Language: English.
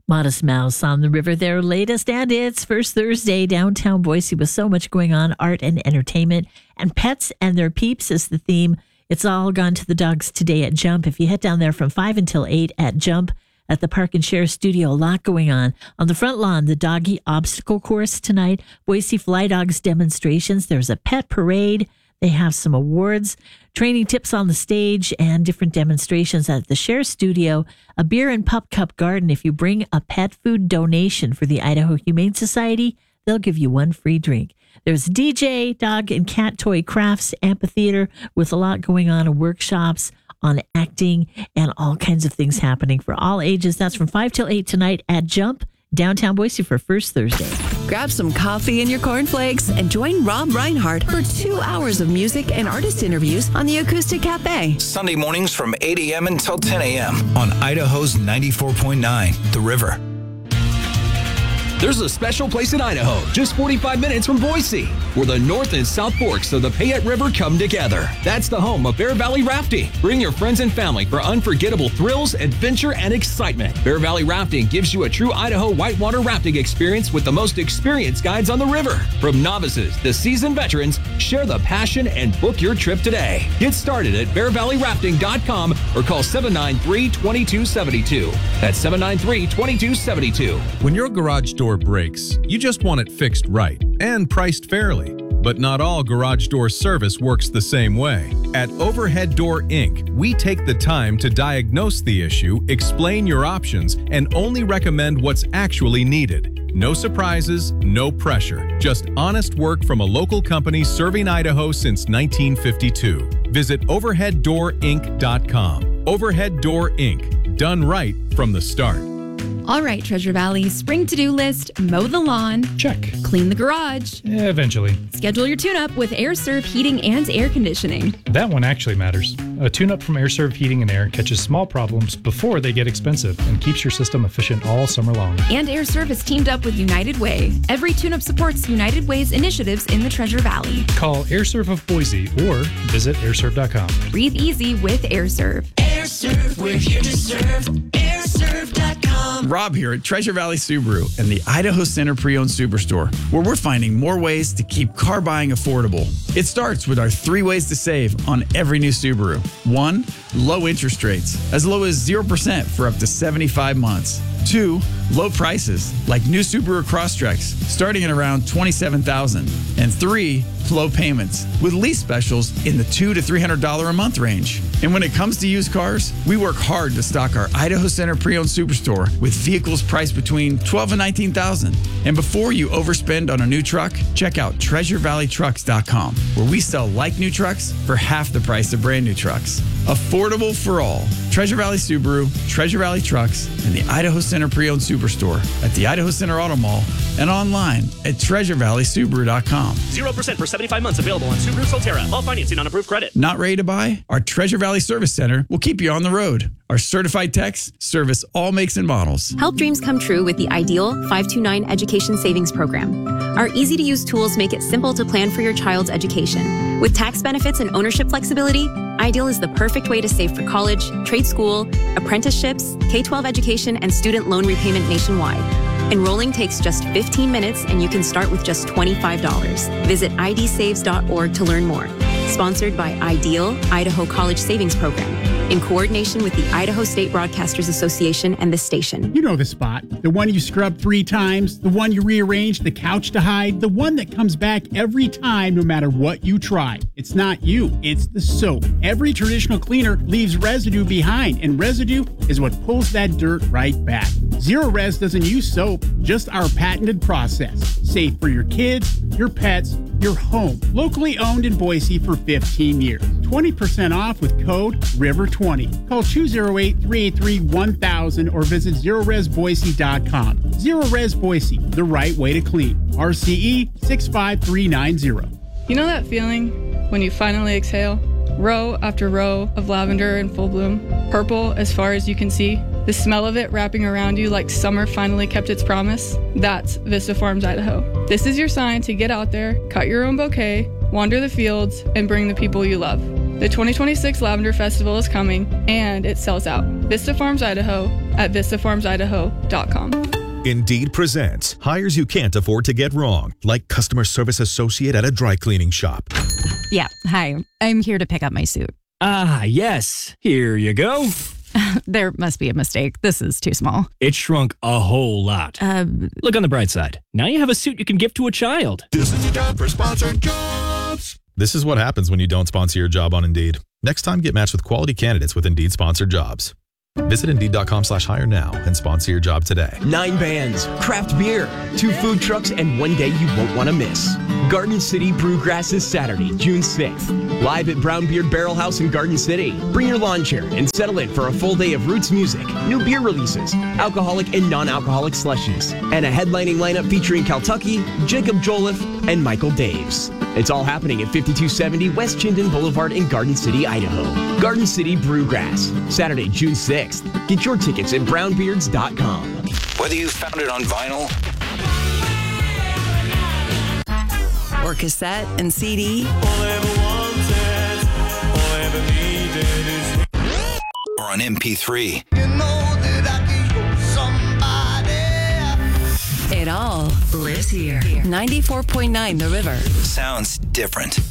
Modest Mouse on the River, their latest, and it's First Thursday, downtown Boise, with so much going on, art and entertainment, and pets and their peeps is the theme. It's all gone to the dogs today at Jump. If you head down there from 5 until 8 at Jump at the Park and Share Studio, a lot going on. On the front lawn, the doggy obstacle course tonight, Boise Fly Dogs demonstrations. There's a pet parade. They have some awards, training tips on the stage, and different demonstrations at the Share Studio. A beer and pup cup garden. If you bring a pet food donation for the Idaho Humane Society, they'll give you one free drink. There's DJ, dog and cat toy crafts, amphitheater with a lot going on, workshops on acting, and all kinds of things happening for all ages. That's from 5 till 8 tonight at Jump, downtown Boise for First Thursday. Grab some coffee and your cornflakes and join Rob Reinhardt for 2 hours of music and artist interviews on the Acoustic Cafe. Sunday mornings from 8 a.m. until 10 a.m. on Idaho's 94.9, The River. There's a special place in Idaho, just 45 minutes from Boise, where the North and South Forks of the Payette River come together. That's the home of Bear Valley Rafting. Bring your friends and family for unforgettable thrills, adventure, and excitement. Bear Valley Rafting gives you a true Idaho whitewater rafting experience with the most experienced guides on the river. From novices to seasoned veterans, share the passion and book your trip today. Get started at bearvalleyrafting.com or call 793-2272. That's 793-2272. When your garage door breaks, you just want it fixed right and priced fairly. But not all garage door service works the same way. At Overhead Door Inc., we take the time to diagnose the issue, explain your options, and only recommend what's actually needed. No surprises, no pressure. Just honest work from a local company serving Idaho since 1952. Visit overheaddoorinc.com. Overhead Door Inc. Done right from the start. All right, Treasure Valley, spring to-do list, mow the lawn. Check. Clean the garage. Eventually. Schedule your tune-up with AirServe Heating and Air Conditioning. That one actually matters. A tune-up from AirServe Heating and Air catches small problems before they get expensive and keeps your system efficient all summer long. And AirServe has teamed up with United Way. Every tune-up supports United Way's initiatives in the Treasure Valley. Call AirServe of Boise or visit airserve.com. Breathe easy with AirServe. AirServe, we're here to serve. AirServe.com. Rob here at Treasure Valley Subaru and the Idaho Center Pre-Owned Superstore, where we're finding more ways to keep car buying affordable. It starts with our 3 ways to save on every new Subaru. 1, low interest rates, as low as 0% for up to 75 months. 2, low prices, like new Subaru Crosstreks, starting at around $27,000. And 3, low payments, with lease specials in the $200 to $300 a month range. And when it comes to used cars, we work hard to stock our Idaho Center Pre-Owned Superstore with vehicles priced between $12,000 and $19,000. And before you overspend on a new truck, check out TreasureValleyTrucks.com, where we sell like new trucks for half the price of brand new trucks. Affordable for all. Treasure Valley Subaru, Treasure Valley Trucks, and the Idaho Center Pre-Owned Superstore at the Idaho Center Auto Mall and online at TreasureValleySubaru.com. 0% for 75 months available on Subaru Solterra. All financing on approved credit. Not ready to buy? Our Treasure Valley Service Center will keep you on the road. Our certified techs service all makes and models. Help dreams come true with the Ideal 529 Education Savings Program. Our easy-to-use tools make it simple to plan for your child's education. With tax benefits and ownership flexibility, Ideal is the perfect way to save for college, trade school, apprenticeships, K-12 education, and student loan repayment nationwide. Enrolling takes just 15 minutes, and you can start with just $25. Visit idsaves.org to learn more. Sponsored by Ideal, Idaho College Savings Program, in coordination with the Idaho State Broadcasters Association and this station. You know the spot. The one you scrub 3 times, the one you rearrange the couch to hide, the one that comes back every time no matter what you try. It's not you, it's the soap. Every traditional cleaner leaves residue behind, and residue is what pulls that dirt right back. Zero Res doesn't use soap, just our patented process. Safe for your kids, your pets, your home. Locally owned in Boise for 15 years. 20% off with code RIVER20. Call 208-383-1000 or visit ZeroResBoise.com. Zero Res Boise, the right way to clean. RCE 65390. You know that feeling when you finally exhale? Row after row of lavender in full bloom, purple as far as you can see. The smell of it wrapping around you like summer finally kept its promise. That's Vista Farms, Idaho. This is your sign to get out there, cut your own bouquet, wander the fields, and bring the people you love. The 2026 Lavender Festival is coming, and it sells out. Vista Farms, Idaho, at vistafarmsidaho.com. Indeed presents hires you can't afford to get wrong, like customer service associate at a dry cleaning shop. Yeah, hi. I'm here to pick up my suit. Ah, yes. Here you go. There must be a mistake. This is too small. It shrunk a whole lot. Look on the bright side. Now you have a suit you can give to a child. This is your job for sponsored jobs. This is what happens when you don't sponsor your job on Indeed. Next time, get matched with quality candidates with Indeed sponsored jobs. Visit Indeed.com/hire now and sponsor your job today. 9 bands, craft beer, 2 food trucks, and 1 day you won't want to miss. Garden City Brewgrass is Saturday, June 6th. Live at Brownbeard Barrel House in Garden City. Bring your lawn chair and settle in for a full day of roots music, new beer releases, alcoholic and non-alcoholic slushies, and a headlining lineup featuring Kentucky, Jacob Jolliffe, and Michael Daves. It's all happening at 5270 West Chinden Boulevard in Garden City, Idaho. Garden City Brewgrass, Saturday, June 6th. Get your tickets at brownbeards.com. Whether you found it on vinyl or cassette and CD, or on MP3, it all lives here. 94.9 The River. Sounds different.